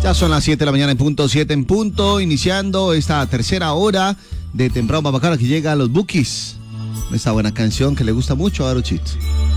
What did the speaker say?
Ya son las 7 de la mañana en punto, 7 en punto, iniciando esta tercera hora de Temprano Papacaro, que llega a los Bukis. Esta buena canción que le gusta mucho a Arochito.